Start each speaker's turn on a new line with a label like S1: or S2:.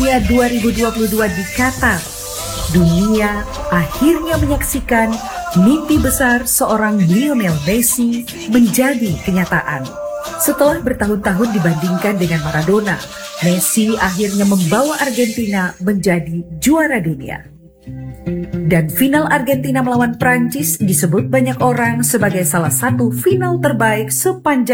S1: Dunia 2022 di Qatar, dunia akhirnya menyaksikan mimpi besar seorang Lionel Messi menjadi kenyataan. Setelah bertahun-tahun dibandingkan dengan Maradona, Messi akhirnya membawa Argentina menjadi juara dunia. Dan final Argentina melawan Prancis disebut banyak orang sebagai salah satu final terbaik sepanjang